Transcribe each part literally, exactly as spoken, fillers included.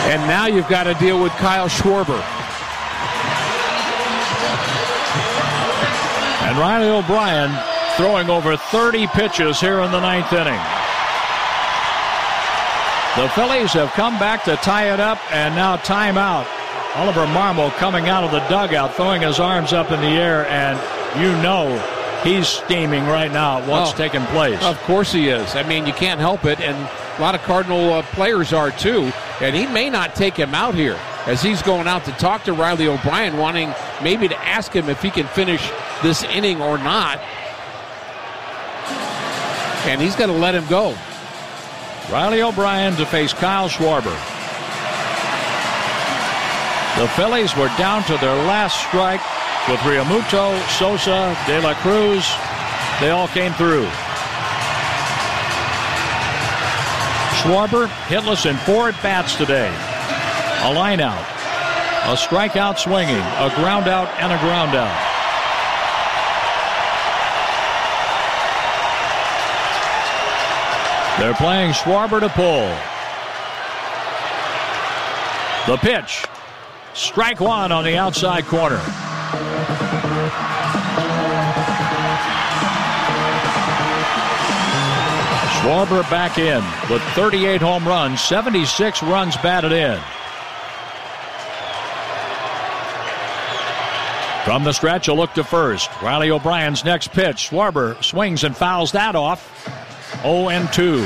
And now you've got to deal with Kyle Schwarber. And Riley O'Brien throwing over thirty pitches here in the ninth inning. The Phillies have come back to tie it up, and now timeout. Oliver Marmol coming out of the dugout, throwing his arms up in the air, and you know he's steaming right now at what's oh, taking place. Of course he is. I mean, you can't help it, and a lot of Cardinal uh, players are too, and he may not take him out here as he's going out to talk to Riley O'Brien, wanting maybe to ask him if he can finish this inning or not. And he's going to let him go. Riley O'Brien to face Kyle Schwarber. The Phillies were down to their last strike with Realmuto, Sosa, De La Cruz. They all came through. Schwarber hitless in four at-bats today. A line out, a strikeout swinging, a ground out, and a ground out. They're playing Schwarber to pull. The pitch. Strike one on the outside corner. Schwarber back in with thirty-eight home runs, seventy-six runs batted in. From the stretch, a look to first. Riley O'Brien's next pitch. Schwarber swings and fouls that off. oh and two.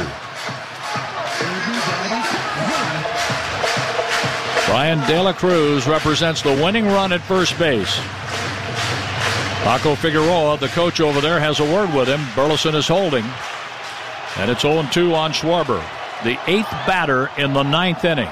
Brian De La Cruz represents the winning run at first base. Paco Figueroa, the coach over there, has a word with him. Burleson is holding. And it's oh and two on Schwarber, the eighth batter in the ninth inning.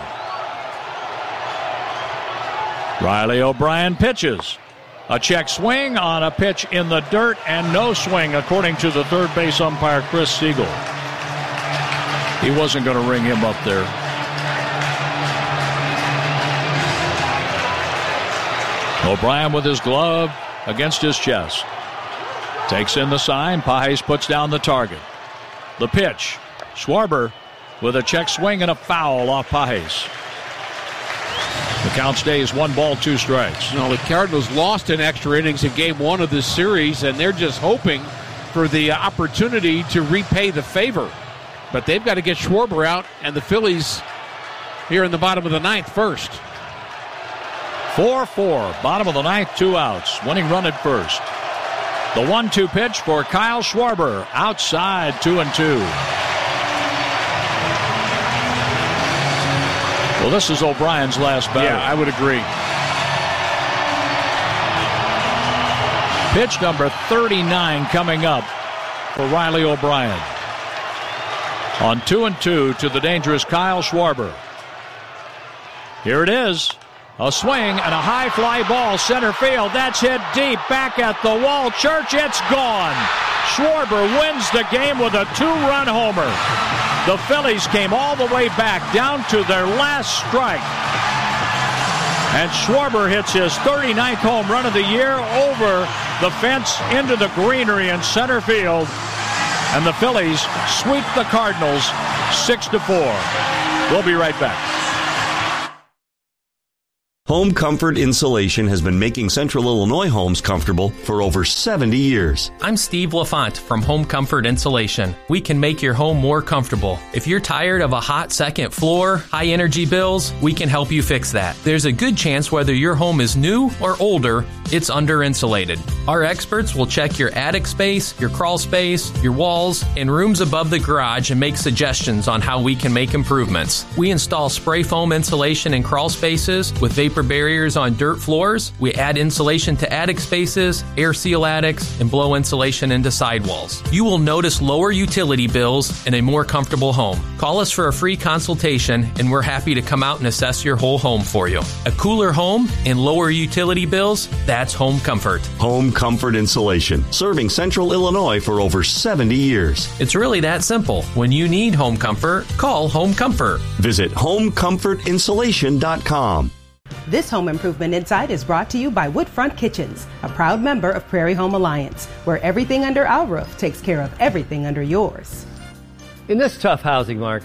Riley O'Brien pitches. A check swing on a pitch in the dirt, and no swing, according to the third base umpire, Chris Siegel. He wasn't going to ring him up there. O'Brien with his glove against his chest. Takes in the sign. Pages puts down the target. The pitch. Schwarber with a check swing and a foul off Pages. The count stays one ball, two strikes. No, the Cardinals lost in extra innings in game one of this series, and they're just hoping for the opportunity to repay the favor. But they've got to get Schwarber out, and the Phillies here in the bottom of the ninth first. four four, bottom of the ninth, two outs. Winning run at first. The one two pitch for Kyle Schwarber. Outside, two and two. Well, this is O'Brien's last batter. Yeah, I would agree. Pitch number thirty-nine coming up for Riley O'Brien. On two and two to the dangerous Kyle Schwarber. Here it is. A swing and a high fly ball center field. That's hit deep back at the wall. Church, it's gone. Schwarber wins the game with a two-run homer. The Phillies came all the way back down to their last strike. And Schwarber hits his thirty-ninth home run of the year over the fence into the greenery in center field. And the Phillies sweep the Cardinals six to four. We'll be right back. Home Comfort Insulation has been making Central Illinois homes comfortable for over seventy years. I'm Steve LaFont from Home Comfort Insulation. We can make your home more comfortable. If you're tired of a hot second floor, high energy bills, we can help you fix that. There's a good chance whether your home is new or older, it's under insulated. Our experts will check your attic space, your crawl space, your walls, and rooms above the garage and make suggestions on how we can make improvements. We install spray foam insulation in crawl spaces with vapor barriers on dirt floors. We add insulation to attic spaces, air seal attics, and blow insulation into sidewalls. You will notice lower utility bills and a more comfortable home. Call us for a free consultation, and we're happy to come out and assess your whole home for you. A cooler home and lower utility bills, that's Home Comfort. Home Comfort Insulation, serving Central Illinois for over seventy years. It's really that simple. When you need home comfort, call Home Comfort. Visit home comfort insulation dot com. This Home Improvement Insight is brought to you by Woodfront Kitchens, a proud member of Prairie Home Alliance, where everything under our roof takes care of everything under yours. In this tough housing market,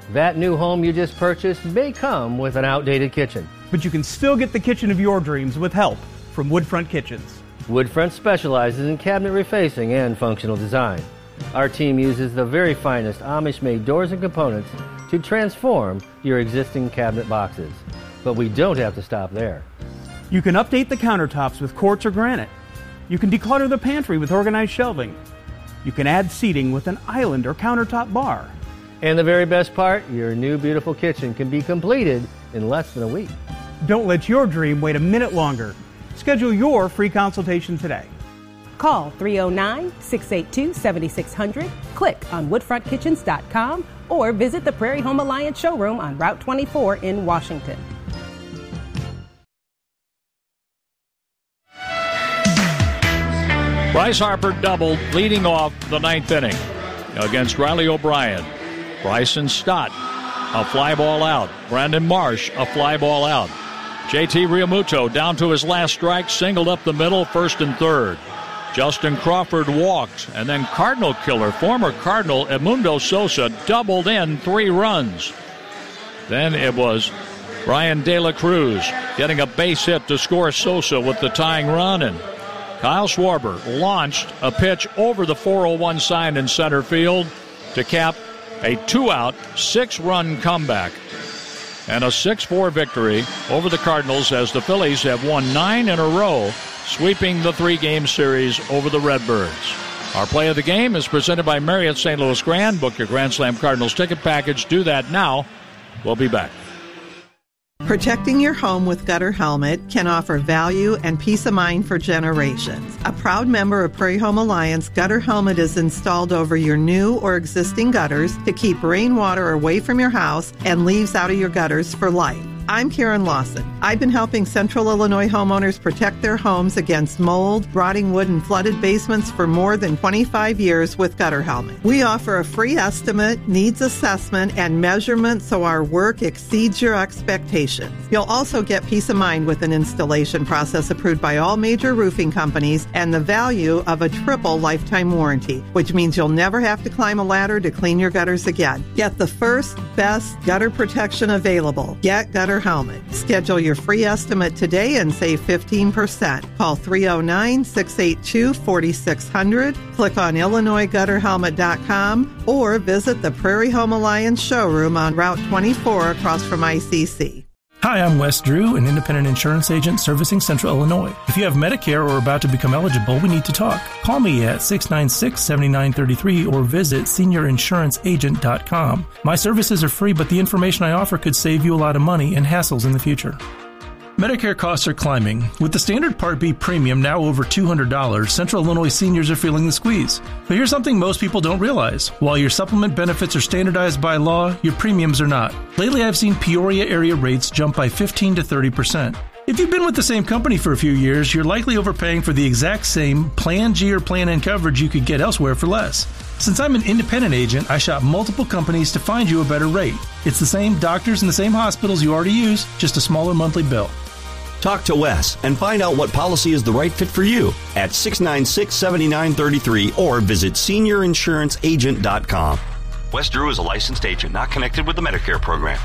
That new home you just purchased may come with an outdated kitchen. But you can still get the kitchen of your dreams with help from Woodfront Kitchens. Woodfront specializes in cabinet refacing and functional design. Our team uses the very finest Amish-made doors and components to transform your existing cabinet boxes. But we don't have to stop there. You can update the countertops with quartz or granite. You can declutter the pantry with organized shelving. You can add seating with an island or countertop bar. And the very best part, your new beautiful kitchen can be completed in less than a week. Don't let your dream wait a minute longer. Schedule your free consultation today. Call three oh nine, six eight two, seven six zero zero, click on woodfront kitchens dot com, or visit the Prairie Home Alliance showroom on Route twenty-four in Washington. Bryce Harper doubled, leading off the ninth inning against Riley O'Brien. Bryson Stott, a fly ball out. Brandon Marsh, a fly ball out. J T Realmuto down to his last strike, singled up the middle, first and third. Justin Crawford walked, and then Cardinal killer, former Cardinal Edmundo Sosa, doubled in three runs. Then it was Ryan De La Cruz getting a base hit to score Sosa with the tying run, and Kyle Schwarber launched a pitch over the four oh one sign in center field to cap a two-out, six-run comeback and a six four victory over the Cardinals as the Phillies have won nine in a row, sweeping the three-game series over the Redbirds. Our play of the game is presented by Marriott Saint Louis Grand. Book your Grand Slam Cardinals ticket package. Do that now. We'll be back. Protecting your home with Gutter Helmet can offer value and peace of mind for generations. A proud member of Prairie Home Alliance, Gutter Helmet is installed over your new or existing gutters to keep rainwater away from your house and leaves out of your gutters for life. I'm Karen Lawson. I've been helping Central Illinois homeowners protect their homes against mold, rotting wood, and flooded basements for more than twenty-five years with Gutter Helmet. We offer a free estimate, needs assessment, and measurement so our work exceeds your expectations. You'll also get peace of mind with an installation process approved by all major roofing companies and the value of a triple lifetime warranty, which means you'll never have to climb a ladder to clean your gutters again. Get the first, best gutter protection available. Get Gutter Helmet. Schedule your free estimate today and save fifteen percent. Call three oh nine, six eight two, four six zero zero, click on Illinois Gutter Helmet dot com, or visit the Prairie Home Alliance showroom on Route twenty-four across from I C C. Hi, I'm Wes Drew, an independent insurance agent servicing Central Illinois. If you have Medicare or are about to become eligible, we need to talk. Call me at six nine six, seven nine three three or visit senior insurance agent dot com. My services are free, but the information I offer could save you a lot of money and hassles in the future. Medicare costs are climbing. With the standard Part B premium now over two hundred dollars, Central Illinois seniors are feeling the squeeze. But here's something most people don't realize. While your supplement benefits are standardized by law, your premiums are not. Lately, I've seen Peoria area rates jump by fifteen to thirty percent. If you've been with the same company for a few years, you're likely overpaying for the exact same Plan G or Plan N coverage you could get elsewhere for less. Since I'm an independent agent, I shop multiple companies to find you a better rate. It's the same doctors and the same hospitals you already use, just a smaller monthly bill. Talk to Wes and find out what policy is the right fit for you at six nine six, seven nine three three or visit senior insurance agent dot com. Wes Drew is a licensed agent not connected with the Medicare program.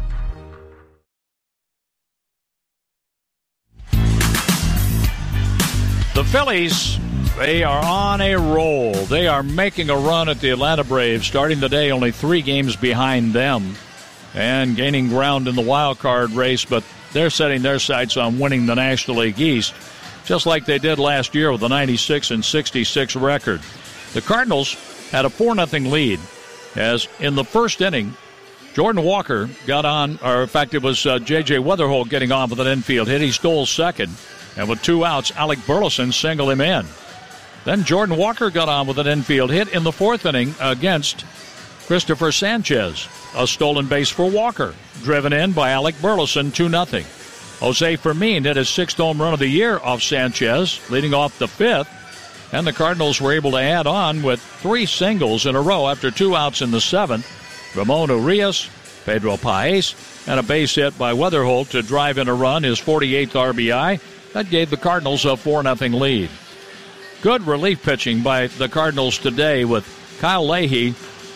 The Phillies, they are on a roll. They are making a run at the Atlanta Braves, starting the day only three games behind them and gaining ground in the wild card race, but they're setting their sights on winning the National League East, just like they did last year with a ninety-six and sixty-six record. The Cardinals had a four nothing lead, as in the first inning, Jordan Walker got on, or in fact it was uh, J J Weatherholt getting on with an infield hit. He stole second, and with two outs, Alec Burleson singled him in. Then Jordan Walker got on with an infield hit in the fourth inning against Christopher Sanchez. A stolen base for Walker, driven in by Alec Burleson, two nothing. Jose Fermin hit his sixth home run of the year off Sanchez, leading off the fifth, and the Cardinals were able to add on with three singles in a row after two outs in the seventh. Ramon Urias, Pedro Paez, and a base hit by Weatherholt to drive in a run, his forty-eighth R B I. That gave the Cardinals a four nothing lead. Good relief pitching by the Cardinals today with Kyle Leahy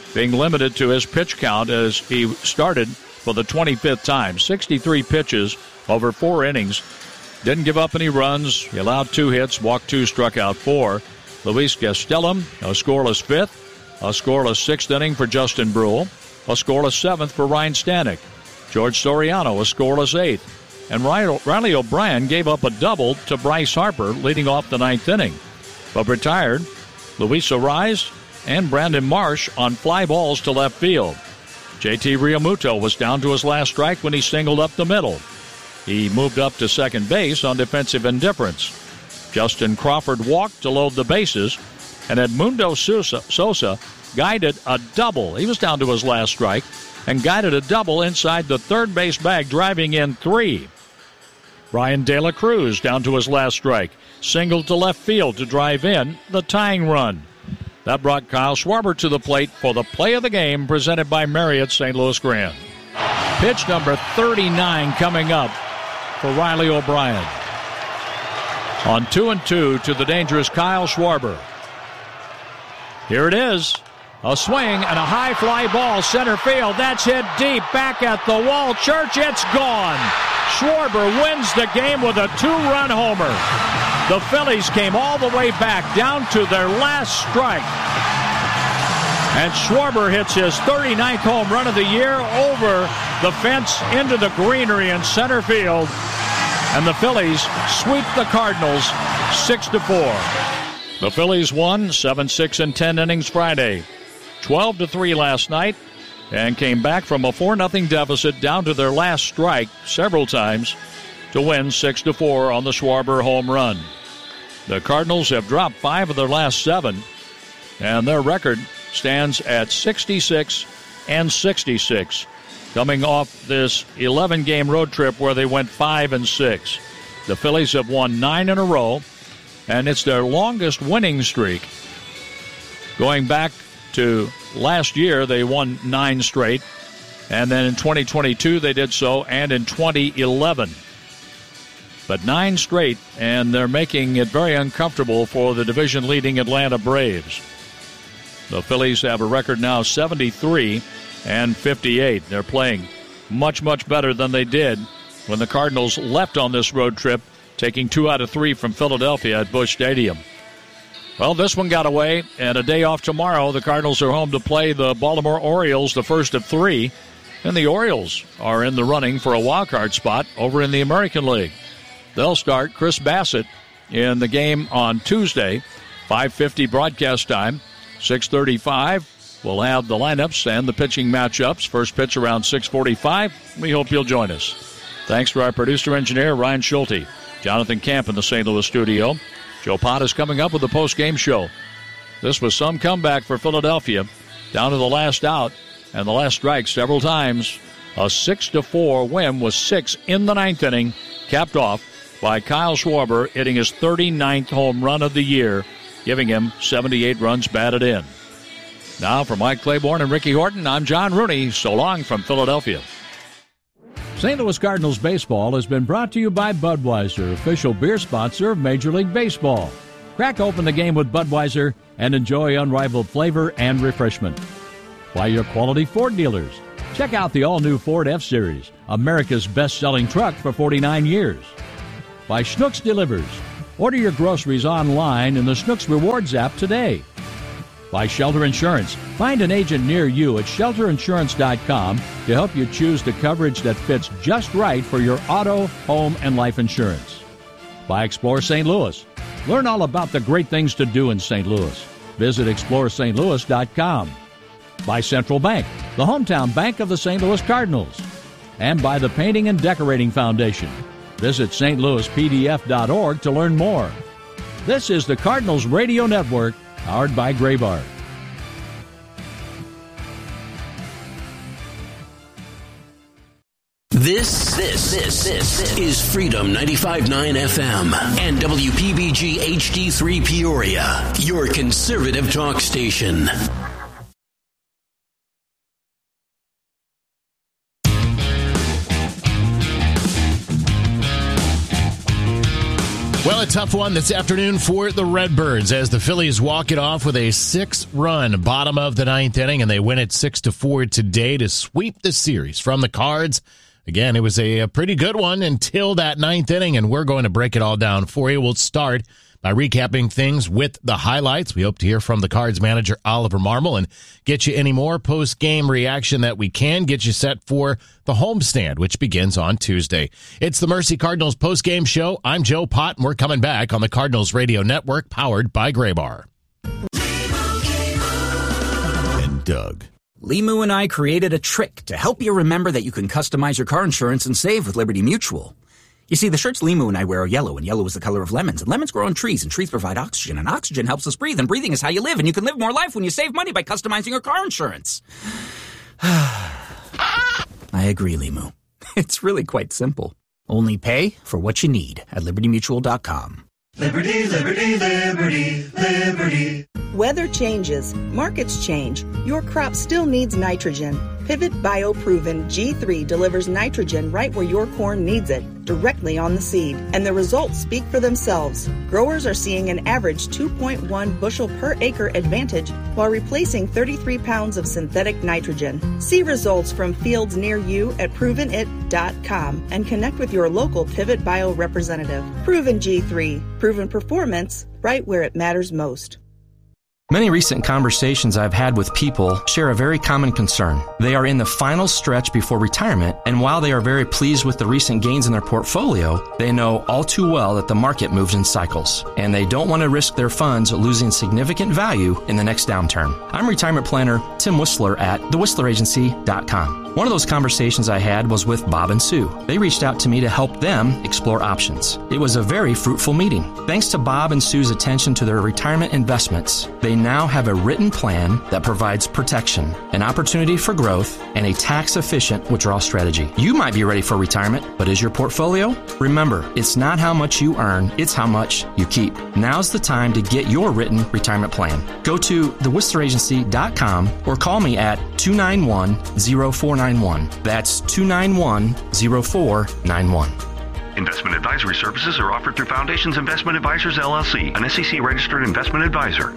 being limited to his pitch count as he started for the twenty-fifth time. sixty-three pitches over four innings. Didn't give up any runs. He allowed two hits, walked two, struck out four. Luis Gastelum, a scoreless fifth. A scoreless sixth inning for Justin Brule. A scoreless seventh for Ryan Stanek. George Soriano, a scoreless eighth. And Riley O'Brien gave up a double to Bryce Harper, leading off the ninth inning. But retired Luis Arraez and Brandon Marsh on fly balls to left field. J T Realmuto was down to his last strike when he singled up the middle. He moved up to second base on defensive indifference. Justin Crawford walked to load the bases, and Edmundo Sosa, Sosa guided a double. He was down to his last strike and guided a double inside the third base bag, driving in three. Brian De La Cruz down to his last strike, singled to left field to drive in the tying run. That brought Kyle Schwarber to the plate for the play of the game, presented by Marriott Saint Louis Grand. Pitch number thirty-nine coming up for Riley O'Brien. On two and two to the dangerous Kyle Schwarber. Here it is. A swing and a high fly ball, center field. That's hit deep, back at the wall. Church, it's gone. Schwarber wins the game with a two-run homer. The Phillies came all the way back down to their last strike. And Schwarber hits his thirty-ninth home run of the year over the fence into the greenery in center field. And the Phillies sweep the Cardinals six to four. The Phillies won seven six in ten innings Friday. twelve to three last night, and came back from a four nothing deficit down to their last strike several times to win six to four on the Schwarber home run. The Cardinals have dropped five of their last seven, and their record stands at sixty-six and sixty-six, coming off this eleven-game road trip where they went five and six. The Phillies have won nine in a row, and it's their longest winning streak. Going back to last year, they won nine straight, and then in twenty twenty-two they did so, and in twenty eleven. But nine straight, and they're making it very uncomfortable for the division-leading Atlanta Braves. The Phillies have a record now seventy-three and fifty-eight. They're playing much, much better than they did when the Cardinals left on this road trip, taking two out of three from Philadelphia at Busch Stadium. Well, this one got away, and a day off tomorrow. The Cardinals are home to play the Baltimore Orioles, the first of three. And the Orioles are in the running for a wild card spot over in the American League. They'll start Chris Bassett in the game on Tuesday, five fifty broadcast time. six thirty-five, we'll have the lineups and the pitching matchups. First pitch around six forty-five. We hope you'll join us. Thanks to our producer-engineer, Ryan Schulte. Jonathan Camp in the Saint Louis studio. Joe Pott is coming up with the post-game show. This was some comeback for Philadelphia, down to the last out and the last strike several times. A six to four win with six in the ninth inning, capped off by Kyle Schwarber hitting his thirty-ninth home run of the year, giving him seventy-eight runs batted in. Now for Mike Claiborne and Ricky Horton, I'm John Rooney. So long from Philadelphia. Saint Louis Cardinals baseball has been brought to you by Budweiser, official beer sponsor of Major League Baseball. Crack open the game with Budweiser and enjoy unrivaled flavor and refreshment. By your quality Ford dealers. Check out the all-new Ford F-Series, America's best-selling truck for forty-nine years. By Schnucks Delivers. Order your groceries online in the Schnucks Rewards app today. By Shelter Insurance. Find an agent near you at shelter insurance dot com to help you choose the coverage that fits just right for your auto, home, and life insurance. By Explore Saint Louis. Learn all about the great things to do in Saint Louis. Visit explore st louis dot com. By Central Bank, the hometown bank of the Saint Louis Cardinals. And by the Painting and Decorating Foundation. Visit s t louis p d f dot org to learn more. This is the Cardinals Radio Network, powered by Graybar. This, this, this, this is Freedom ninety-five point nine F M and W P B G H D three Peoria, your conservative talk station. Well, a tough one this afternoon for the Redbirds as the Phillies walk it off with a six-run bottom of the ninth inning, and they win it six to four today to sweep the series from the Cards. Again, it was a, a pretty good one until that ninth inning, and we're going to break it all down for you. We'll start by recapping things with the highlights. We hope to hear from the Cards manager, Oliver Marmol, and get you any more post-game reaction that we can, get you set for the homestand, which begins on Tuesday. It's the Mercy Cardinals post-game show. I'm Joe Pott, and we're coming back on the Cardinals Radio Network, powered by Graybar. And Doug. Limu and I created a trick to help you remember that you can customize your car insurance and save with Liberty Mutual. You see, the shirts Limu and I wear are yellow, and yellow is the color of lemons, and lemons grow on trees, and trees provide oxygen, and oxygen helps us breathe, and breathing is how you live, and you can live more life when you save money by customizing your car insurance. I agree, Limu. It's really quite simple. Only pay for what you need at liberty mutual dot com. Liberty, liberty, liberty, liberty. Weather changes, markets change. Your crop still needs nitrogen. Pivot BioProven G three delivers nitrogen right where your corn needs it, directly on the seed. And the results speak for themselves. Growers are seeing an average two point one bushel per acre advantage while replacing thirty-three pounds of synthetic nitrogen. See results from fields near you at proven it dot com and connect with your local Pivot Bio representative. Proven G three, proven performance right where it matters most. Many recent conversations I've had with people share a very common concern. They are in the final stretch before retirement, and while they are very pleased with the recent gains in their portfolio, they know all too well that the market moves in cycles, and they don't want to risk their funds losing significant value in the next downturn. I'm retirement planner Tim Whistler at the whistler agency dot com. One of those conversations I had was with Bob and Sue. They reached out to me to help them explore options. It was a very fruitful meeting. Thanks to Bob and Sue's attention to their retirement investments, they now have a written plan that provides protection, an opportunity for growth, and a tax-efficient withdrawal strategy. You might be ready for retirement, but is your portfolio? Remember, it's not how much you earn, it's how much you keep. Now's the time to get your written retirement plan. Go to the whistler agency dot com or call me at two nine one, zero four nine one. That's two nine one, zero four nine one. Investment advisory services are offered through Foundations Investment Advisors, L L C, an S E C-registered investment advisor.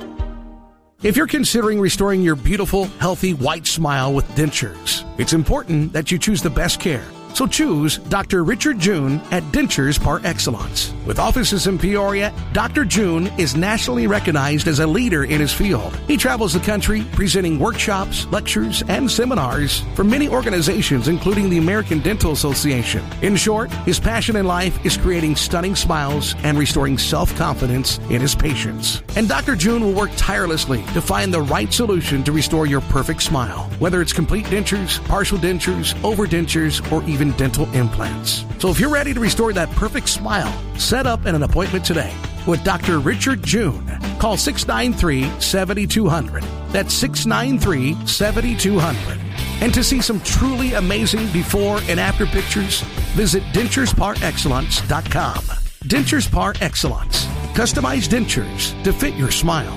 If you're considering restoring your beautiful, healthy, white smile with dentures, it's important that you choose the best care. So choose Doctor Richard June at Dentures Par Excellence. With offices in Peoria, Doctor June is nationally recognized as a leader in his field. He travels the country presenting workshops, lectures, and seminars for many organizations, including the American Dental Association. In short, his passion in life is creating stunning smiles and restoring self-confidence in his patients. And Doctor June will work tirelessly to find the right solution to restore your perfect smile, whether it's complete dentures, partial dentures, overdentures, or even dental implants. So if you're ready to restore that perfect smile, set up an appointment today with Doctor Richard June. Call six nine three, seven two zero zero. That's six nine three, seven two zero zero. And to see some truly amazing before and after pictures, visit dentures par excellence dot com. Dentures Par Excellence. Customized dentures to fit your smile.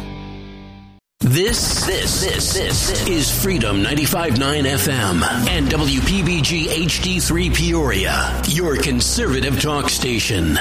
This, this, this, this is Freedom ninety-five point nine F M and W P B G H D three Peoria, your conservative talk station.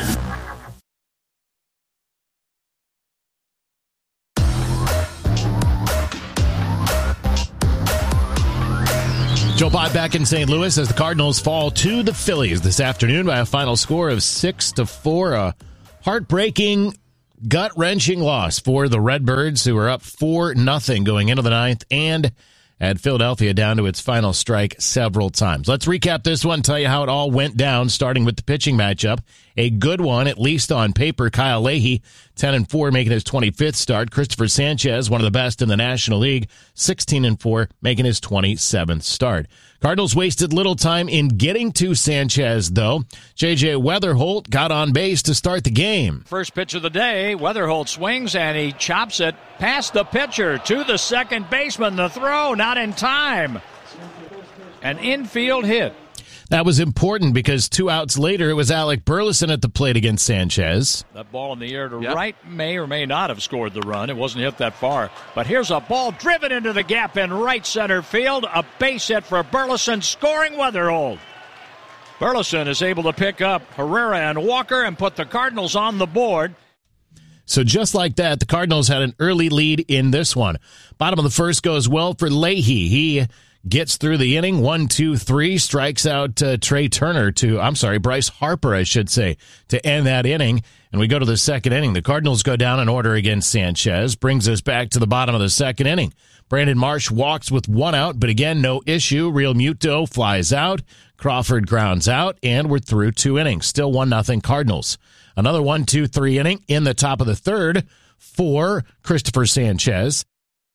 Joe Pott back in Saint Louis as the Cardinals fall to the Phillies this afternoon by a final score of six to four. A heartbreaking, gut-wrenching loss for the Redbirds, who are up four nothing going into the ninth and had Philadelphia down to its final strike several times. Let's recap this one, tell you how it all went down, starting with the pitching matchup. A good one, at least on paper. Kyle Leahy, ten and four, making his twenty-fifth start. Christopher Sanchez, one of the best in the National League, sixteen and four, making his twenty-seventh start. Cardinals wasted little time in getting to Sanchez, though. J J Weatherholt got on base to start the game. First pitch of the day, Weatherholt swings and he chops it past the pitcher to the second baseman. The throw, not in time. An infield hit. That was important because two outs later, it was Alec Burleson at the plate against Sanchez. That ball in the air to yep. right may or may not have scored the run. It wasn't hit that far. But here's a ball driven into the gap in right center field. A base hit for Burleson, scoring Weatherholt. Burleson is able to pick up Herrera and Walker and put the Cardinals on the board. So just like that, the Cardinals had an early lead in this one. Bottom of the first goes well for Leahy. He gets through the inning, one, two, three, strikes out uh, Trey Turner to, I'm sorry, Bryce Harper, I should say, to end that inning. And we go to the second inning. The Cardinals go down in order against Sanchez, brings us back to the bottom of the second inning. Brandon Marsh walks with one out, but again, no issue. Real Muto flies out. Crawford grounds out, and we're through two innings. Still one nothing Cardinals. Another one, two, three inning in the top of the third for Christopher Sanchez.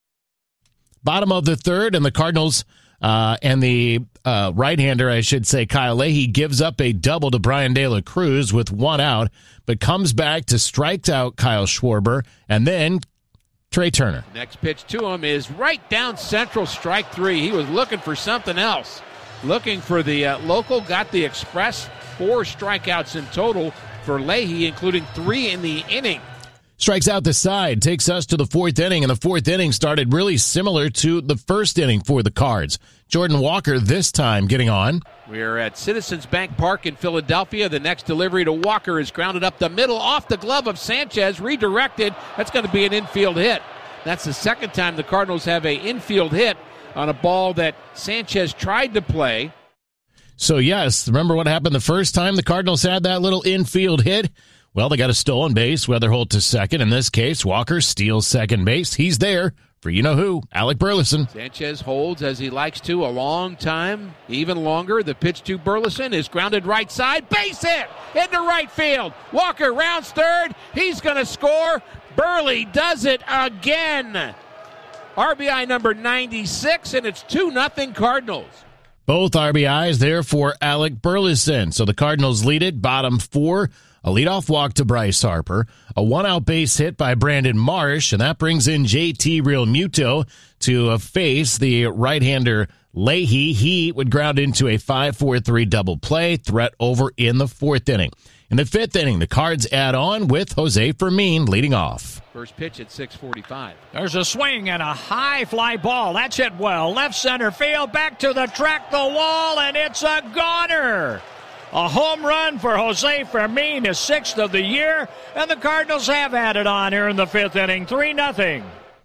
Bottom of the third, and the Cardinals uh, and the uh, right-hander, I should say, Kyle Leahy, gives up a double to Brian De La Cruz with one out, but comes back to strike out Kyle Schwarber, and then Trey Turner. Next pitch to him is right down central, strike three. He was looking for something else. Looking for the uh, local, got the express. Four strikeouts in total for Leahy, including three in the inning. Strikes out the side, takes us to the fourth inning, and the fourth inning started really similar to the first inning for the Cards. Jordan Walker this time getting on. We're at Citizens Bank Park in Philadelphia. The next delivery to Walker is grounded up the middle off the glove of Sanchez, redirected. That's going to be an infield hit. That's the second time the Cardinals have an infield hit on a ball that Sanchez tried to play. So, yes, remember what happened the first time the Cardinals had that little infield hit? Well, they got a stolen base. Weatherholt to second. In this case, Walker steals second base. He's there for you-know-who, Alec Burleson. Sanchez holds as he likes to a long time, even longer. The pitch to Burleson is grounded right side. Base hit into right field. Walker rounds third. He's going to score. Burley does it again. R B I number ninety-six, and it's two nothing Cardinals. Both R B Is there for Alec Burleson. So the Cardinals lead it, bottom four. A leadoff walk to Bryce Harper. A one-out base hit by Brandon Marsh, and that brings in J T Realmuto to uh, face the right-hander Leahy. He would ground into a five four three double play. Threat over in the fourth inning. In the fifth inning, the Cards add on with Jose Fermin leading off. First pitch at six forty-five. There's a swing and a high fly ball. That's hit well. Left center field, back to the track, the wall, and it's a goner. A home run for Jose Fermin, his sixth of the year, and the Cardinals have added on here in the fifth inning, three nothing.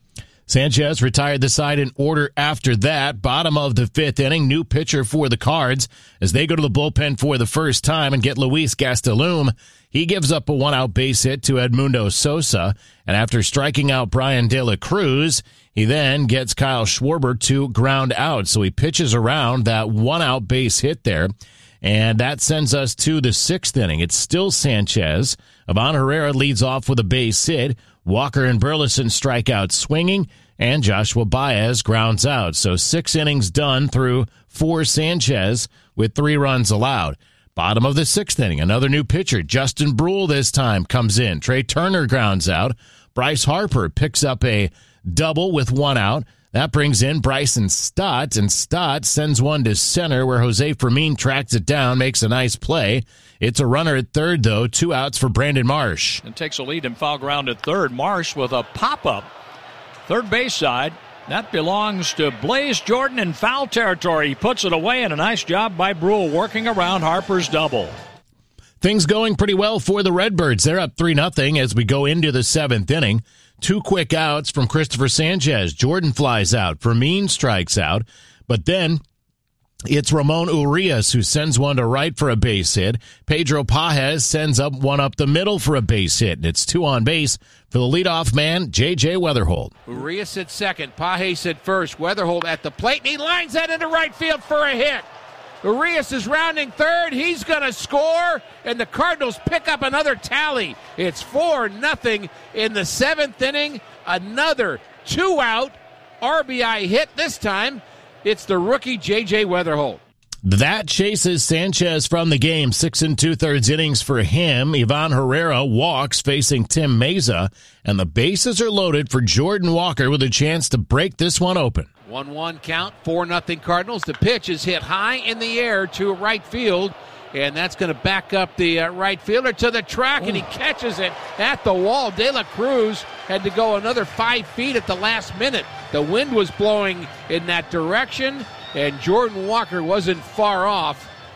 Sanchez retired the side in order after that. Bottom of the fifth inning, new pitcher for the Cards as they go to the bullpen for the first time and get Luis Gastelum. He gives up a one-out base hit to Edmundo Sosa, and after striking out Brian De La Cruz, he then gets Kyle Schwarber to ground out. So he pitches around that one-out base hit there. And that sends us to the sixth inning. It's still Sanchez. Ivan Herrera leads off with a base hit. Walker and Burleson strike out swinging, and Joshua Baez grounds out. So six innings done through for Sanchez with three runs allowed. Bottom of the sixth inning, another new pitcher, Justin Brule this time comes in. Trey Turner grounds out. Bryce Harper picks up a double with one out. That brings in Bryson Stott, and Stott sends one to center where Jose Fermin tracks it down, makes a nice play. It's a runner at third, though. Two outs for Brandon Marsh. And takes a lead in foul ground at third. Marsh with a pop-up. Third base side. That belongs to Blaze Jordan in foul territory. He puts it away, and a nice job by Brule working around Harper's double. Things going pretty well for the Redbirds. They're up three nothing as we go into the seventh inning. Two quick outs from Christopher Sanchez. Jordan flies out. Fermin strikes out. But then it's Ramon Urias who sends one to right for a base hit. Pedro Pages sends up one up the middle for a base hit. And it's two on base for the leadoff man, J J Weatherholt. Urias at second. Pages at first. Weatherholt at the plate. And he lines that into right field for a hit. Urias is rounding third. He's going to score, and the Cardinals pick up another tally. It's four nothing in the seventh inning. Another two-out R B I hit. This time, it's the rookie J J Weatherholt. That chases Sanchez from the game. Six and two-thirds innings for him. Ivan Herrera walks facing Tim Meza, and the bases are loaded for Jordan Walker with a chance to break this one open. one one count, four nothing Cardinals. The pitch is hit high in the air to right field, and that's going to back up the uh, right fielder to the track, and he catches it at the wall. De La Cruz had to go another five feet at the last minute. The wind was blowing in that direction, and Jordan Walker wasn't far off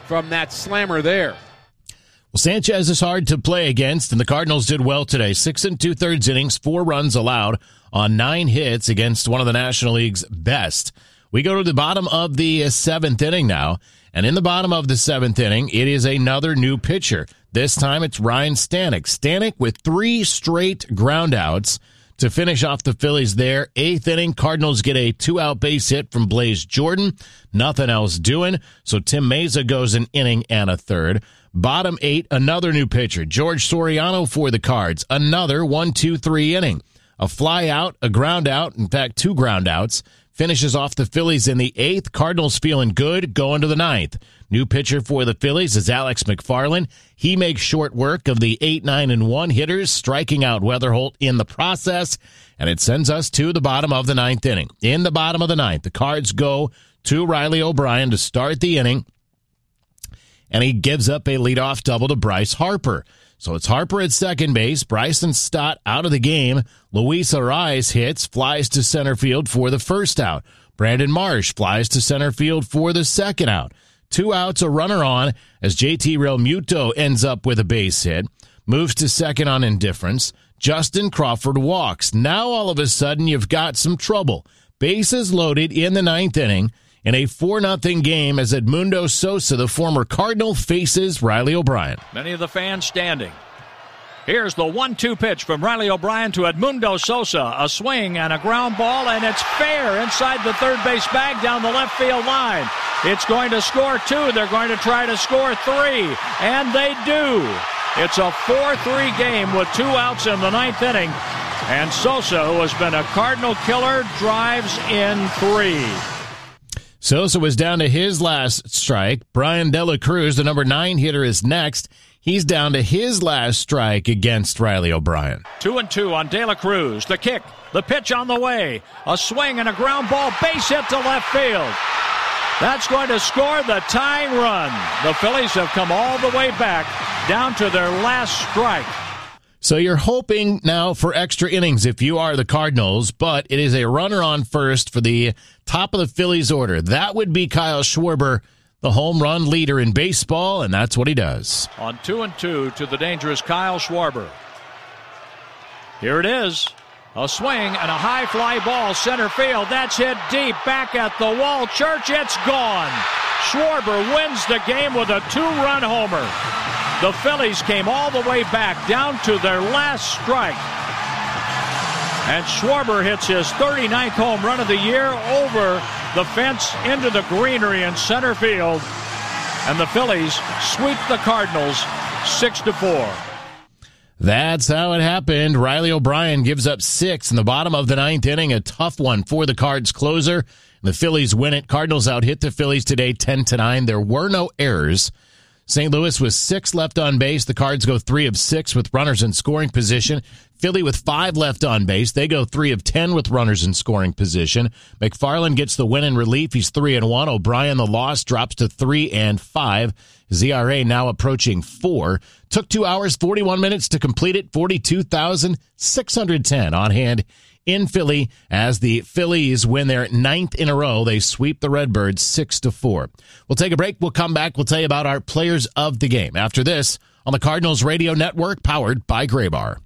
from that slammer there. Well, Sanchez is hard to play against, and the Cardinals did well today. Six and two-thirds innings, four runs allowed on nine hits against one of the National League's best. We go to the bottom of the seventh inning now, and in the bottom of the seventh inning, it is another new pitcher. This time it's Ryan Stanek. Stanek with three straight groundouts to finish off the Phillies there. Eighth inning, Cardinals get a two-out base hit from Blaze Jordan. Nothing else doing, so Tim Mesa goes an inning and a third. Bottom eight, another new pitcher, George Soriano for the Cards. Another one, two, three inning. A fly out, a ground out, in fact, two ground outs. Finishes off the Phillies in the eighth. Cardinals feeling good, going to the ninth. New pitcher for the Phillies is Alex McFarland. He makes short work of the eight, nine, and one hitters, striking out Weatherholt in the process, and it sends us to the bottom of the ninth inning. In the bottom of the ninth, the Cards go to Riley O'Brien to start the inning, and he gives up a leadoff double to Bryce Harper. So it's Harper at second base, Bryson Stott out of the game. Luis Arraez hits, flies to center field for the first out. Brandon Marsh flies to center field for the second out. Two outs, a runner on, as J T Realmuto ends up with a base hit. Moves to second on indifference. Justin Crawford walks. Now all of a sudden you've got some trouble. Bases loaded in the ninth inning. In a four nothing game as Edmundo Sosa, the former Cardinal, faces Riley O'Brien. Many of the fans standing. Here's the one two pitch from Riley O'Brien to Edmundo Sosa. A swing and a ground ball, and it's fair inside the third base bag down the left field line. It's going to score two. They're going to try to score three, and they do. It's a four three game with two outs in the ninth inning, and Sosa, who has been a Cardinal killer, drives in three. Sosa was down to his last strike. Brian De La Cruz, the number nine hitter, is next. He's down to his last strike against Riley O'Brien. Two and two on De La Cruz. The kick, the pitch on the way. A swing and a ground ball, base hit to left field. That's going to score the tying run. The Phillies have come all the way back down to their last strike. So you're hoping now for extra innings if you are the Cardinals, but it is a runner on first for the top of the Phillies order. That would be Kyle Schwarber, the home run leader in baseball, and that's what he does. On two and two to the dangerous Kyle Schwarber. Here it is. A swing and a high fly ball center field. That's hit deep back at the wall. Church, it's gone. Schwarber wins the game with a two-run homer. The Phillies came all the way back down to their last strike. And Schwarber hits his thirty-ninth home run of the year over the fence into the greenery in center field. And the Phillies sweep the Cardinals six to four. That's how it happened. Riley O'Brien gives up six in the bottom of the ninth inning. A tough one for the Cards closer. The Phillies win it. Cardinals out hit the Phillies today ten to nine. There were no errors. Saint Louis with six left on base. The Cards go three of six with runners in scoring position. Philly with five left on base. They go three of ten with runners in scoring position. McFarland gets the win in relief. He's three and one. O'Brien, the loss, drops to three and five. Z R A now approaching four. Took two hours, forty-one minutes to complete it. forty-two thousand six hundred ten on hand in Philly as the Phillies win their ninth in a row. They sweep the Redbirds six to four. We'll take a break. We'll come back. We'll tell you about our players of the game after this on the Cardinals Radio Network, powered by Graybar.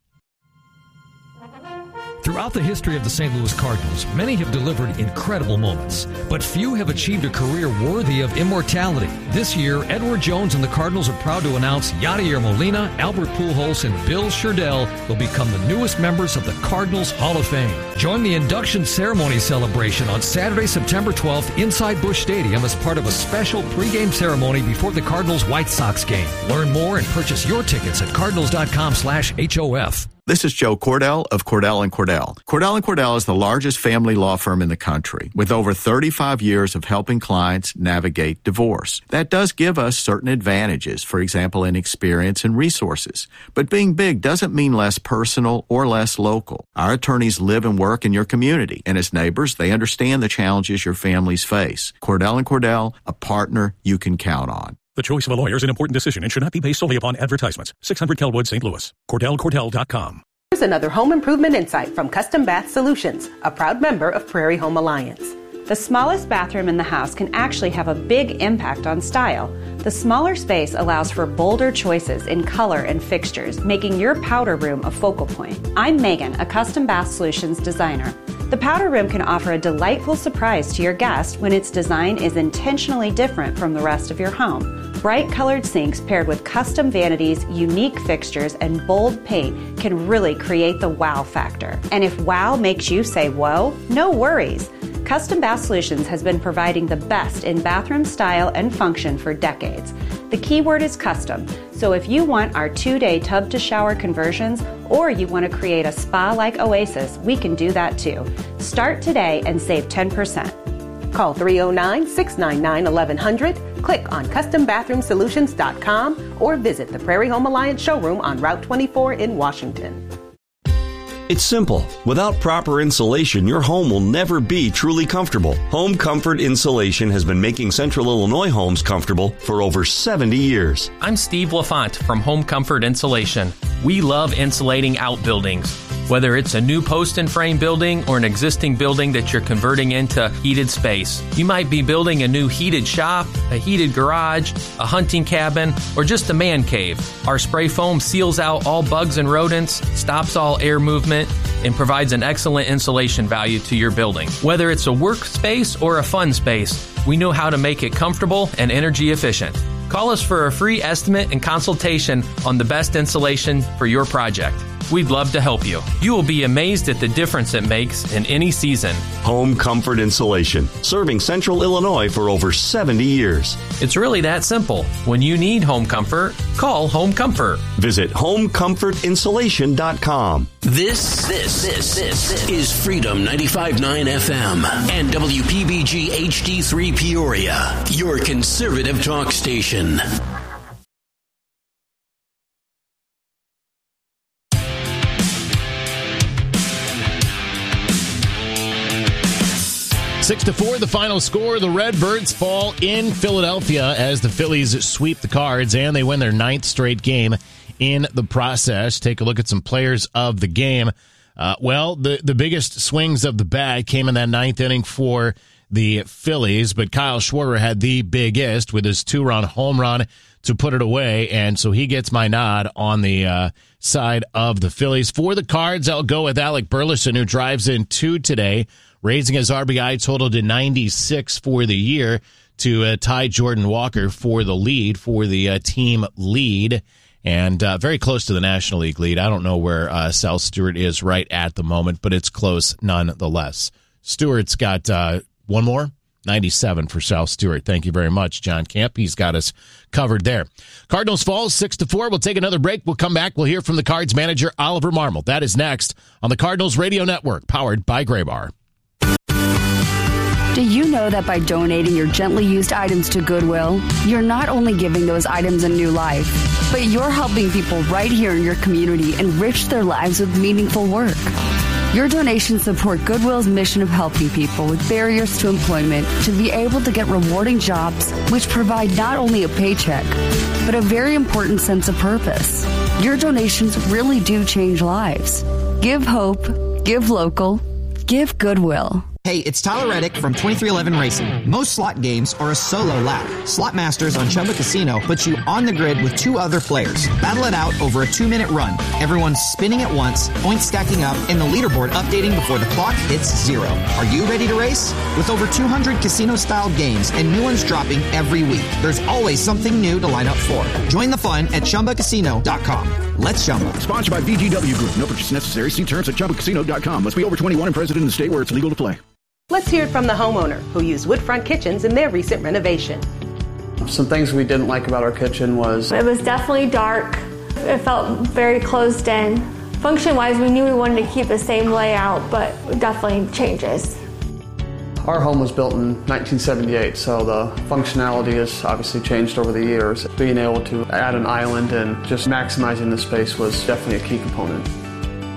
Throughout the history of the Saint Louis Cardinals, many have delivered incredible moments, but few have achieved a career worthy of immortality. This year, Edward Jones and the Cardinals are proud to announce Yadier Molina, Albert Pujols, and Bill Sherdell will become the newest members of the Cardinals Hall of Fame. Join the induction ceremony celebration on Saturday, September twelfth inside Busch Stadium as part of a special pregame ceremony before the Cardinals-White Sox game. Learn more and purchase your tickets at cardinals.com slash HOF. This is Joe Cordell of Cordell and Cordell. Cordell and Cordell is the largest family law firm in the country with over thirty-five years of helping clients navigate divorce. That does give us certain advantages, for example, in experience and resources. But being big doesn't mean less personal or less local. Our attorneys live and work in your community, and as neighbors, they understand the challenges your families face. Cordell and Cordell, a partner you can count on. The choice of a lawyer is an important decision and should not be based solely upon advertisements. six hundred Kelwood, Saint Louis. Cordell Cordell dot com. Here's another home improvement insight from Custom Bath Solutions, a proud member of Prairie Home Alliance. The smallest bathroom in the house can actually have a big impact on style. The smaller space allows for bolder choices in color and fixtures, making your powder room a focal point. I'm Megan, a Custom Bath Solutions designer. The powder room can offer a delightful surprise to your guest when its design is intentionally different from the rest of your home. Bright colored sinks paired with custom vanities, unique fixtures, and bold paint can really create the wow factor. And if wow makes you say whoa, no worries. Custom Bath Solutions has been providing the best in bathroom style and function for decades. The key word is custom, so if you want our two-day tub-to-shower conversions or you want to create a spa-like oasis, we can do that too. Start today and save ten percent. Call three oh nine, six nine nine, eleven hundred, click on custom bathroom solutions dot com, or visit the Prairie Home Alliance showroom on Route twenty-four in Washington. It's simple. Without proper insulation, your home will never be truly comfortable. Home Comfort Insulation has been making Central Illinois homes comfortable for over seventy years. I'm Steve LaFont from Home Comfort Insulation. We love insulating outbuildings. Whether it's a new post and frame building or an existing building that you're converting into heated space. You might be building a new heated shop, a heated garage, a hunting cabin, or just a man cave. Our spray foam seals out all bugs and rodents, stops all air movement, and provides an excellent insulation value to your building. Whether it's a workspace or a fun space, we know how to make it comfortable and energy efficient. Call us for a free estimate and consultation on the best insulation for your project. We'd love to help you. You will be amazed at the difference it makes in any season. Home Comfort Insulation, serving Central Illinois for over seventy years. It's really that simple. When you need home comfort, call Home Comfort. Visit home comfort insulation dot com. This, this, this, this is Freedom ninety-five point nine F M and W P B G H D three Peoria, your conservative talk station. Six to four, the final score. The Redbirds fall in Philadelphia as the Phillies sweep the Cards, and they win their ninth straight game in the process. Take a look at some players of the game. Uh, well, the, the biggest swings of the bat came in that ninth inning for the Phillies, but Kyle Schwarber had the biggest with his two-run home run to put it away, and so he gets my nod on the uh, side of the Phillies. For the Cards, I'll go with Alec Burleson, who drives in two today, raising his R B I total to ninety-six for the year to uh, tie Jordan Walker for the lead, for the uh, team lead, and uh, very close to the National League lead. I don't know where uh, Sal Stewart is right at the moment, but it's close nonetheless. Stewart's got uh, one more, ninety-seven for Sal Stewart. Thank you very much, John Camp. He's got us covered there. Cardinals fall six to four. We'll take another break. We'll come back. We'll hear from the Cards manager, Oliver Marmol. That is next on the Cardinals Radio Network, powered by Graybar. Do you know that by donating your gently used items to Goodwill, you're not only giving those items a new life, but you're helping people right here in your community enrich their lives with meaningful work? Your donations support Goodwill's mission of helping people with barriers to employment to be able to get rewarding jobs which provide not only a paycheck, but a very important sense of purpose. Your donations really do change lives. Give hope, give local, give Goodwill. Hey, it's Tyler Reddick from twenty-three eleven Racing. Most slot games are a solo lap. Slot Masters on Chumba Casino puts you on the grid with two other players. Battle it out over a two-minute run. Everyone's spinning at once, points stacking up, and the leaderboard updating before the clock hits zero. Are you ready to race? With over two hundred casino-style games and new ones dropping every week, there's always something new to line up for. Join the fun at Chumba Casino dot com. Let's Chumba. Sponsored by V G W Group. No purchase necessary. See terms at Chumba Casino dot com. Must be over twenty-one and present in the state where it's legal to play. Let's hear it from the homeowner who used Woodfront Kitchens in their recent renovation. Some things we didn't like about our kitchen was... It was definitely dark. It felt very closed in. Function-wise, we knew we wanted to keep the same layout, but definitely changes. Our home was built in nineteen seventy-eight, so the functionality has obviously changed over the years. Being able to add an island and just maximizing the space was definitely a key component.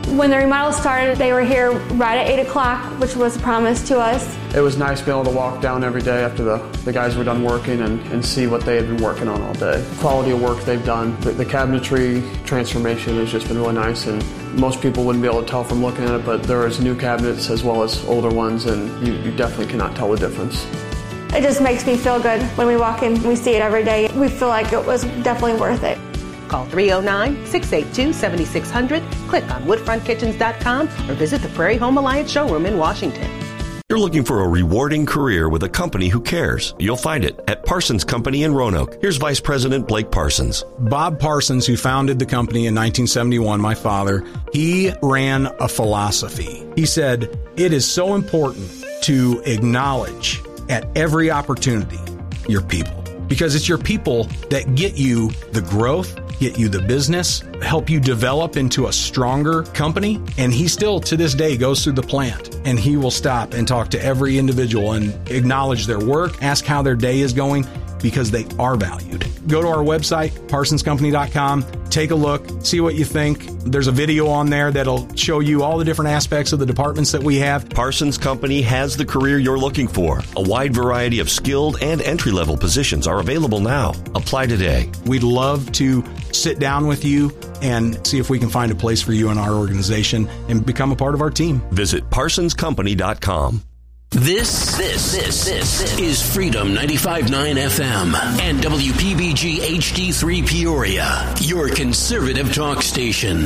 When the remodel started, they were here right at eight o'clock, which was a promise to us. It was nice being able to walk down every day after the, the guys were done working and, and see what they had been working on all day. The quality of work they've done. The, the cabinetry transformation has just been really nice, and most people wouldn't be able to tell from looking at it, but there is new cabinets as well as older ones, and you, you definitely cannot tell the difference. It just makes me feel good when we walk in. We see it every day. We feel like it was definitely worth it. Call three oh nine, six eight two, seven six zero zero, click on woodfront kitchens dot com, or visit the Prairie Home Alliance showroom in Washington. You're looking for a rewarding career with a company who cares. You'll find it at Parsons Company in Roanoke. Here's Vice President Blake Parsons. Bob Parsons, who founded the company in nineteen seventy-one, my father, he ran a philosophy. He said, it is so important to acknowledge at every opportunity your people, because it's your people that get you the growth, get you the business, help you develop into a stronger company. And he still, to this day, goes through the plant, and he will stop and talk to every individual and acknowledge their work, ask how their day is going, because they are valued. Go to our website, parsons company dot com, take a look, see what you think. There's a video on there that'll show you all the different aspects of the departments that we have. Parsons Company has the career you're looking for. A wide variety of skilled and entry-level positions are available now. Apply today. We'd love to sit down with you and see if we can find a place for you in our organization and become a part of our team. Visit parsons company dot com. This, this, this, this is Freedom ninety-five point nine F M and W P B G H D three Peoria, your conservative talk station.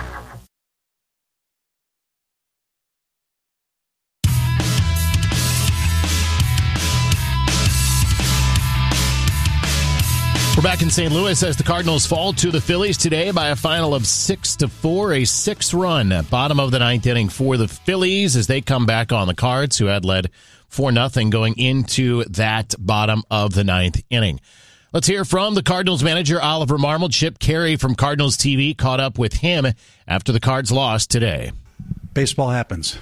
We're back in Saint Louis as the Cardinals fall to the Phillies today by a final of six to four, a six-run bottom of the ninth inning for the Phillies as they come back on the Cards, who had led four nothing going into that bottom of the ninth inning. Let's hear from the Cardinals manager, Oliver Marmol. Chip Caray from Cardinals T V caught up with him after the Cards lost today. Baseball happens.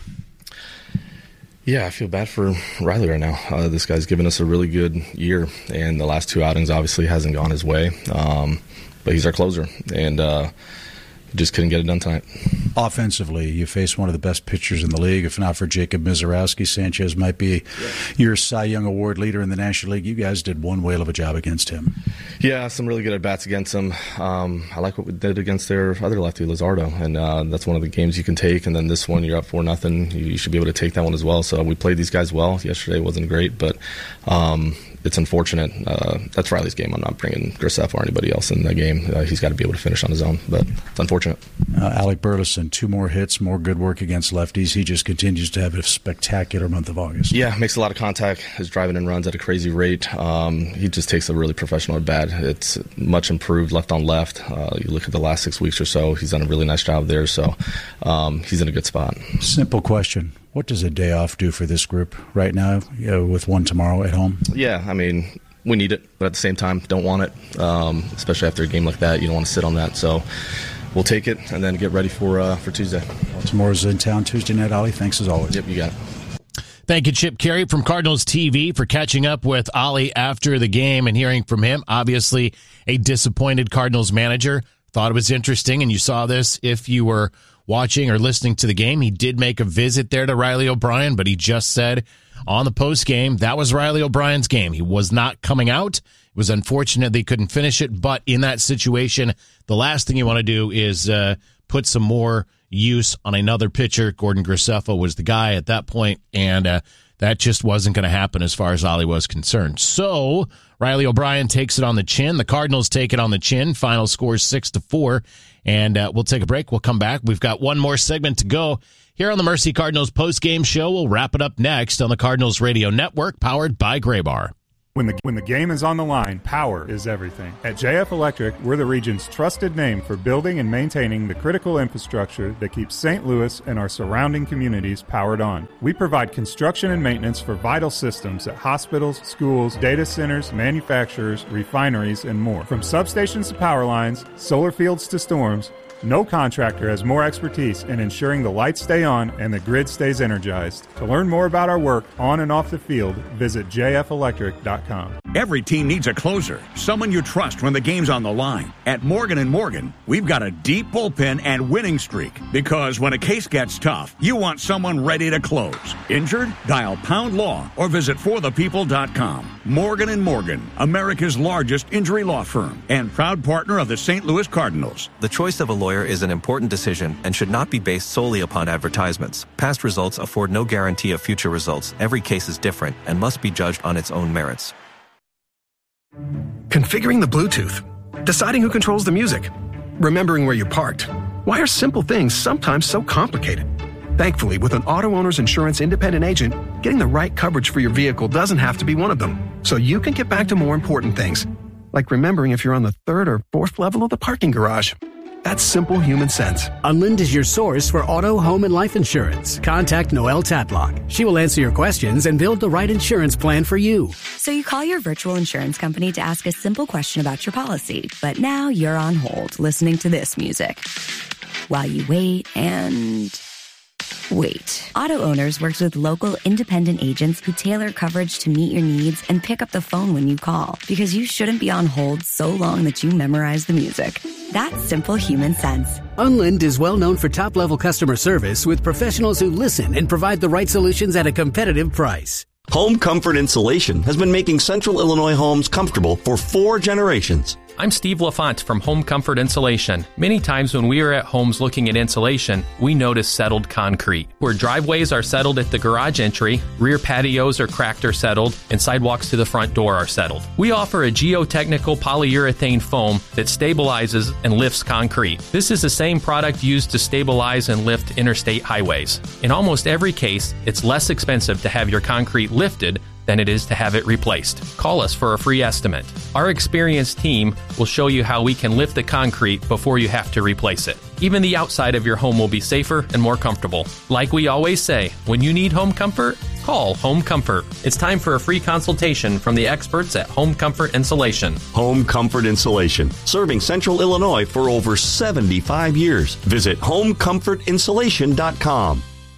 Yeah, I feel bad for Riley right now. Uh, this guy's given us a really good year, and the last two outings obviously hasn't gone his way. Um, but he's our closer, and uh, just couldn't get it done tonight. Offensively, you face one of the best pitchers in the league. If not for Jacob Misiorowski, Sanchez might be yeah. your Cy Young Award leader in the National League. You guys did one whale of a job against him. Yeah, some really good at-bats against him. Um, I like what we did against their other lefty, Luzardo, and uh, that's one of the games you can take. And then this one, you're up four nothing. You should be able to take that one as well. So we played these guys well. Yesterday wasn't great, but um, it's unfortunate. Uh, that's Riley's game. I'm not bringing Graceffo or anybody else in that game. Uh, he's got to be able to finish on his own, but it's unfortunate. Uh, Alec Burleson, two more hits, more good work against lefties. He just continues to have a spectacular month of August. Yeah, makes a lot of contact. Is driving and runs at a crazy rate. Um, he just takes a really professional at bat. It's much improved left on left. Uh, you look at the last six weeks or so, he's done a really nice job there. So um, he's in a good spot. Simple question. What does a day off do for this group right now, you know, with one tomorrow at home? Yeah, I mean, we need it, but at the same time, don't want it, um, especially after a game like that. You don't want to sit on that. So we'll take it and then get ready for uh, for Tuesday. Baltimore's in town Tuesday night, Ollie. Thanks as always. Yep, you got it. Thank you, Chip Caray from Cardinals T V, for catching up with Ollie after the game and hearing from him. Obviously, a disappointed Cardinals manager. Thought it was interesting, and you saw this if you were watching or listening to the game. He did make a visit there to Riley O'Brien, but he just said on the post game that was Riley O'Brien's game. He was not coming out. It was unfortunate they couldn't finish it, but in that situation, the last thing you want to do is uh, put some more use on another pitcher. Gordon Graceffo was the guy at that point, and uh, that just wasn't going to happen as far as Ollie was concerned. So Riley O'Brien takes it on the chin. The Cardinals take it on the chin. Final score six to four. And uh, we'll take a break. We'll come back. We've got one more segment to go here on the Mercy Cardinals postgame show. We'll wrap it up next on the Cardinals Radio Network, powered by Graybar. When the, when the game is on the line, power is everything. At J F Electric, we're the region's trusted name for building and maintaining the critical infrastructure that keeps Saint Louis and our surrounding communities powered on. We provide construction and maintenance for vital systems at hospitals, schools, data centers, manufacturers, refineries, and more. From substations to power lines, solar fields to storms, no contractor has more expertise in ensuring the lights stay on and the grid stays energized. To learn more about our work on and off the field, visit j f electric dot com. Every team needs a closer, someone you trust when the game's on the line. At Morgan and Morgan, we've got a deep bullpen and winning streak because when a case gets tough, you want someone ready to close. Injured? Dial Pound Law or visit for the people dot com. Morgan and Morgan, America's largest injury law firm and proud partner of the Saint Louis Cardinals. The choice of a lawyer is an important decision and should not be based solely upon advertisements. Past results afford no guarantee of future results. Every case is different and must be judged on its own merits. Configuring the Bluetooth, deciding who controls the music, remembering where you parked. Why are simple things sometimes so complicated? Thankfully, with an Auto Owners Insurance independent agent, getting the right coverage for your vehicle doesn't have to be one of them. So you can get back to more important things, like remembering if you're on the third or fourth level of the parking garage. That's simple human sense. Unlind is your source for auto, home, and life insurance. Contact Noelle Tatlock. She will answer your questions and build the right insurance plan for you. So you call your virtual insurance company to ask a simple question about your policy, but now you're on hold listening to this music while you wait and wait. Auto Owners works with local independent agents who tailor coverage to meet your needs and pick up the phone when you call, because you shouldn't be on hold so long that you memorize the music. That's simple human sense. Unlind is well known for top-level customer service with professionals who listen and provide the right solutions at a competitive price. Home Comfort Insulation has been making Central Illinois homes comfortable for four generations. I'm Steve LaFont from Home Comfort Insulation. Many times when we are at homes looking at insulation, we notice settled concrete. Where driveways are settled at the garage entry, rear patios are cracked or settled, and sidewalks to the front door are settled. We offer a geotechnical polyurethane foam that stabilizes and lifts concrete. This is the same product used to stabilize and lift interstate highways. In almost every case, it's less expensive to have your concrete lifted than it is to have it replaced. Call us for a free estimate. Our experienced team will show you how we can lift the concrete before you have to replace it. Even the outside of your home will be safer and more comfortable. Like we always say, when you need home comfort, call Home Comfort. It's time for a free consultation from the experts at Home Comfort Insulation. Home Comfort Insulation, serving Central Illinois for over seventy-five years. Visit home comfort insulation dot com.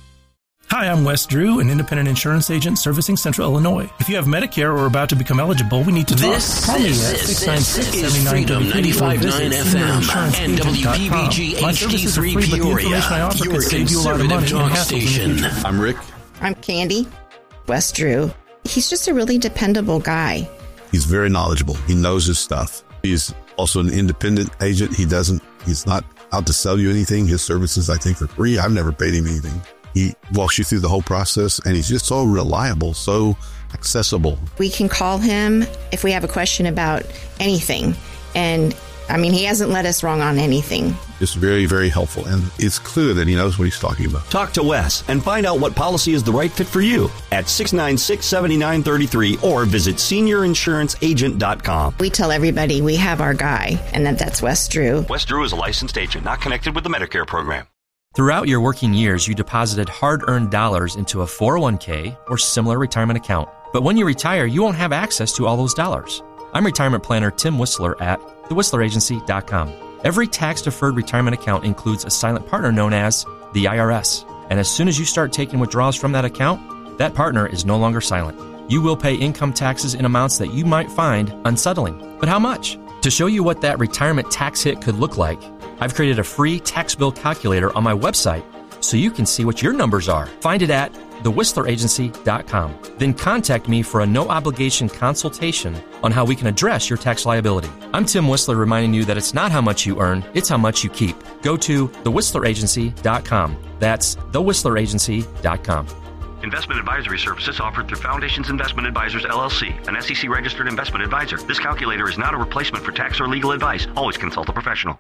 Hi, I'm Wes Drew, an independent insurance agent servicing Central Illinois. If you have Medicare or are about to become eligible, we need to talk. This, Call me this, at this, six nine six, this is seven nine Freedom three three or ninety-five point nine visit F M and W P B G My H D services are three free, but the Peoria, information I offer your could save you a lot of money conservative and talk hassles in the station. future. I'm Rick. I'm Candy. Wes Drew. He's just a really dependable guy. He's very knowledgeable. He knows his stuff. He's also an independent agent. He doesn't, he's not out to sell you anything. His services, I think, are free. I've never paid him anything. He walks you through the whole process, and he's just so reliable, so accessible. We can call him if we have a question about anything. And, I mean, he hasn't led us wrong on anything. Just very, very helpful, and it's clear that he knows what he's talking about. Talk to Wes and find out what policy is the right fit for you at six nine six, seven nine three three or visit senior insurance agent dot com. We tell everybody we have our guy, and that that's Wes Drew. Wes Drew is a licensed agent, not connected with the Medicare program. Throughout your working years, you deposited hard-earned dollars into a four oh one k or similar retirement account. But when you retire, you won't have access to all those dollars. I'm retirement planner Tim Whistler at the whistler agency dot com. Every tax-deferred retirement account includes a silent partner known as the I R S. And as soon as you start taking withdrawals from that account, that partner is no longer silent. You will pay income taxes in amounts that you might find unsettling. But how much? To show you what that retirement tax hit could look like, I've created a free tax bill calculator on my website so you can see what your numbers are. Find it at the whistler agency dot com. Then contact me for a no-obligation consultation on how we can address your tax liability. I'm Tim Whistler reminding you that it's not how much you earn, it's how much you keep. Go to the whistler agency dot com. That's the whistler agency dot com. Investment advisory services offered through Foundations Investment Advisors, L L C, an S E C-registered investment advisor. This calculator is not a replacement for tax or legal advice. Always consult a professional.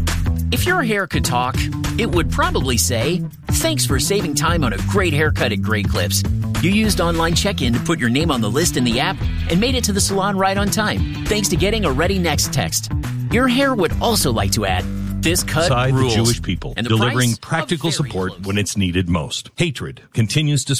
If your hair could talk, it would probably say, "Thanks for saving time on a great haircut at Great Clips. You used online check-in to put your name on the list in the app and made it to the salon right on time, thanks to getting a Ready Next text." Your hair would also like to add, "This cut Side rules." the Jewish people, and the delivering price practical support when it's needed most. Hatred continues to